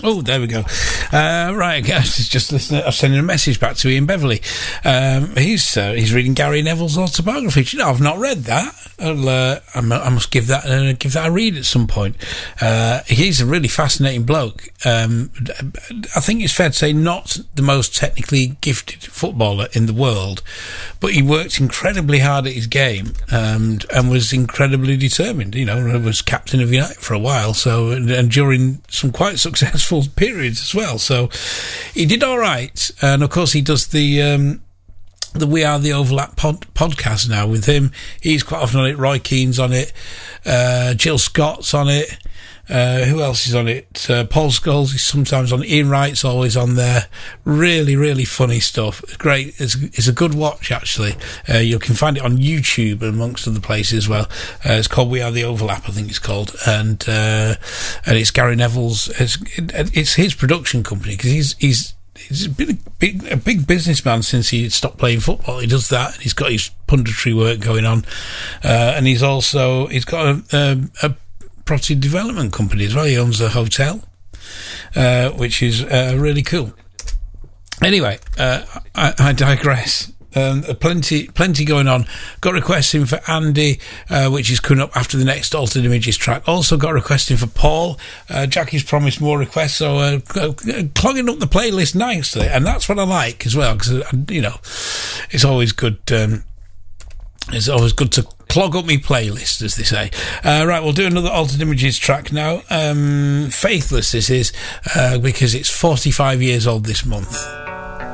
Oh, there we go. Right, guys, just listening. I'm sending a message back to Ian Beverley. He's reading Gary Neville's autobiography. Do you know, I've not read that. I must give that a read at some point. He's a really fascinating bloke. I think it's fair to say not the most technically gifted footballer in the world, but he worked incredibly hard at his game and was incredibly determined. You know, was captain of United for a while, so and during some quite successful periods as well. So he did all right, and of course he does the We Are the Overlap podcast now with him. He's quite often on it. Roy Keane's on it. Jill Scott's on it. Who else is on it? Paul Scholes is sometimes on. Ian Wright's always on there. Really, really funny stuff. It's great. It's a good watch, actually. You can find it on YouTube amongst other places as well. It's called We Are the Overlap, I think it's called. And it's Gary Neville's, it's his production company, because he's been a big businessman since he stopped playing football. He does that, and he's got his punditry work going on. And he's got a property development company as well. He owns a hotel, which is really cool. Anyway, I digress. Plenty going on. Got requests in for Andy, which is coming up after the next Altered Images track. Also got requests in for Paul. Jackie's promised more requests, so clogging up the playlist nicely, and that's what I like as well, because you know, it's always good. It's always good to clog up my playlist, as they say. Right, we'll do another Altered Images track now. Faithless this is, because it's 45 years old this month.